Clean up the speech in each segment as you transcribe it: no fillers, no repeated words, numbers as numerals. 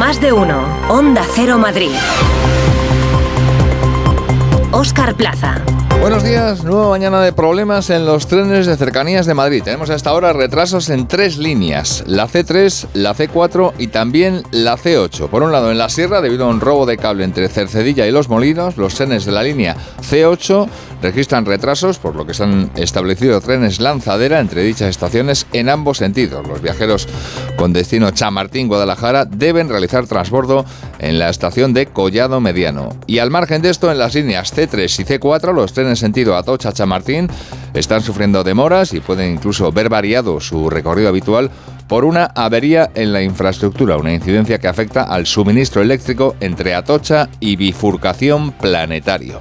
Más de uno. Onda Cero Madrid. Óscar Plaza. Buenos días, nueva mañana de problemas en los trenes de cercanías de Madrid. Tenemos hasta ahora retrasos en 3 líneas, la C3, la C4 y también la C8. Por un lado, en la Sierra, debido a un robo de cable entre Cercedilla y Los Molinos, los trenes de la línea C8 registran retrasos, por lo que se han establecido trenes lanzadera entre dichas estaciones en ambos sentidos. Los viajeros con destino Chamartín-Guadalajara deben realizar transbordo en la estación de Collado Mediano. Y al margen de esto, en las líneas C3 y C4, los trenes en sentido Atocha-Chamartín están sufriendo demoras y pueden incluso ver variado su recorrido habitual por una avería en la infraestructura, una incidencia que afecta al suministro eléctrico entre Atocha y Bifurcación Planetario.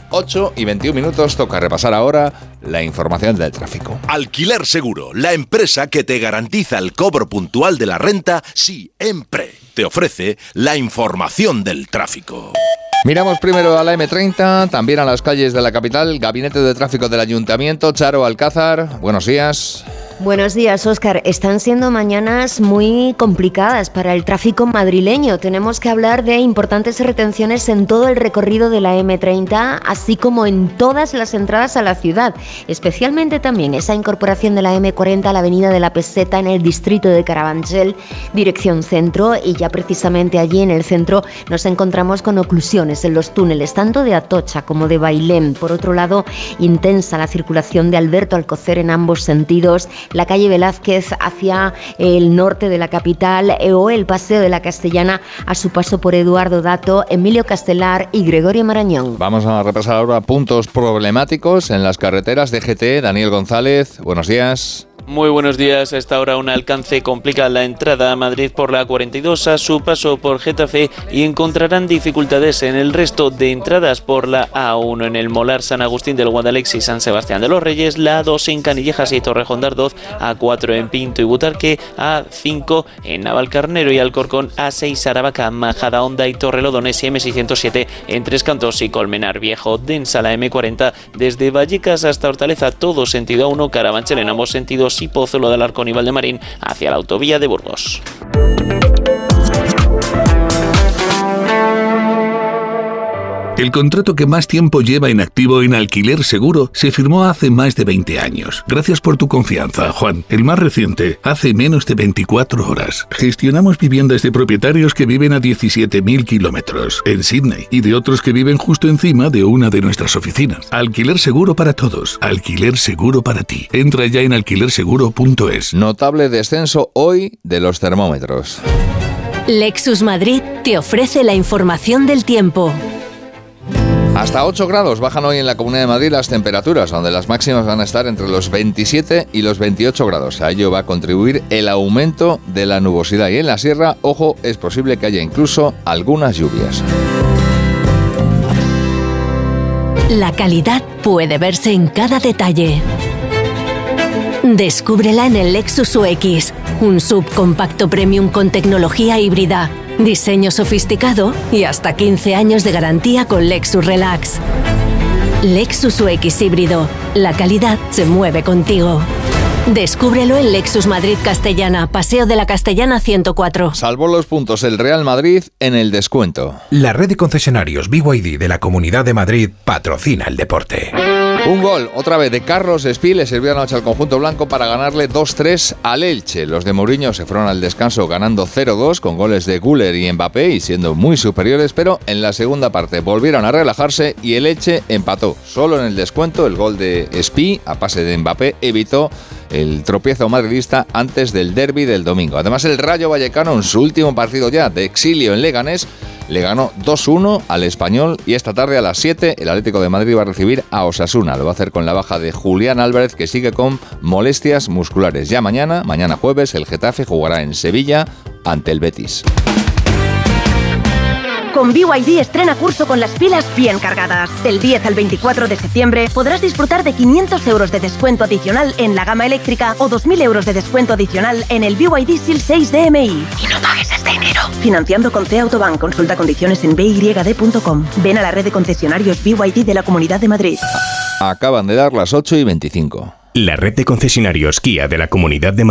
8:21, toca repasar ahora la información del tráfico. Alquiler Seguro, la empresa que te garantiza el cobro puntual de la renta siempre. Te ofrece la información del tráfico. Miramos primero a la M30, también a las calles de la capital. Gabinete de Tráfico del Ayuntamiento, Charo Alcázar, buenos días. Buenos días, Óscar. Están siendo mañanas muy complicadas para el tráfico madrileño. Tenemos que hablar de importantes retenciones en todo el recorrido de la M30, así como en todas las entradas a la ciudad. Especialmente también esa incorporación de la M40 a la avenida de la Peseta en el distrito de Carabanchel, dirección centro, y ya precisamente allí en el centro nos encontramos con oclusiones en los túneles, tanto de Atocha como de Bailén. Por otro lado, intensa la circulación de Alberto Alcocer en ambos sentidos, la calle Velázquez hacia el norte de la capital o el Paseo de la Castellana a su paso por Eduardo Dato, Emilio Castelar y Gregorio Marañón. Vamos a repasar ahora puntos problemáticos en las carreteras de GT. Daniel González, buenos días. Muy buenos días. A esta hora un alcance complica la entrada a Madrid por la 42 a su paso por Getafe y encontrarán dificultades en el resto de entradas por la A1 en el Molar, San Agustín del Guadalix y San Sebastián de los Reyes, la A2 en Canillejas y Torrejón de Ardoz, A4 en Pinto y Butarque, A5 en Navalcarnero y Alcorcón, A6 Aravaca, Majadahonda y Torrelodones y M607 en Tres Cantos y Colmenar Viejo. Densa la M40 desde Vallecas hasta Hortaleza, todo sentido A1, Carabanchel en ambos sentidos y Pozuelo del Arcón y Valdemarín hacia la autovía de Burgos. El contrato que más tiempo lleva inactivo en Alquiler Seguro se firmó hace más de 20 años. Gracias por tu confianza, Juan. El más reciente, hace menos de 24 horas. Gestionamos viviendas de propietarios que viven a 17.000 kilómetros en Sydney y de otros que viven justo encima de una de nuestras oficinas. Alquiler Seguro para todos. Alquiler Seguro para ti. Entra ya en alquilerseguro.es. Notable descenso hoy de los termómetros. Lexus Madrid te ofrece la información del tiempo. Hasta 8 grados bajan hoy en la Comunidad de Madrid las temperaturas, donde las máximas van a estar entre los 27 y los 28 grados. A ello va a contribuir el aumento de la nubosidad. Y en la sierra, ojo, es posible que haya incluso algunas lluvias. La calidad puede verse en cada detalle. Descúbrela en el Lexus UX, un subcompacto premium con tecnología híbrida, diseño sofisticado y hasta 15 años de garantía con Lexus Relax. Lexus UX híbrido, la calidad se mueve contigo. Descúbrelo en Lexus Madrid Castellana, Paseo de la Castellana 104. Salvó los puntos el Real Madrid en el descuento. La red de concesionarios BYD de la Comunidad de Madrid patrocina el deporte. Un gol, otra vez, de Carlos Espí le sirvió anoche al conjunto blanco para ganarle 2-3 al Elche. Los de Mourinho se fueron al descanso ganando 0-2 con goles de Güler y Mbappé y siendo muy superiores, pero en la segunda parte volvieron a relajarse y el Elche empató. Solo en el descuento el gol de Espí a pase de Mbappé evitó el tropiezo madridista antes del derbi del domingo. Además, el Rayo Vallecano en su último partido ya de exilio en Leganés le ganó 2-1 al Español y esta tarde a las 7 el Atlético de Madrid va a recibir a Osasuna. Lo va a hacer con la baja de Julián Álvarez, que sigue con molestias musculares. Ya mañana jueves, el Getafe jugará en Sevilla ante el Betis. Con BYD estrena curso con las pilas bien cargadas. Del 10 al 24 de septiembre podrás disfrutar de 500 euros de descuento adicional en la gama eléctrica o 2.000 euros de descuento adicional en el BYD Seal 6 DMI. Y no pagues este enero. Financiando con C Autobank. Consulta condiciones en byd.com. Ven a la red de concesionarios BYD de la Comunidad de Madrid. Acaban de dar las 8:25. La red de concesionarios Kia de la Comunidad de Madrid.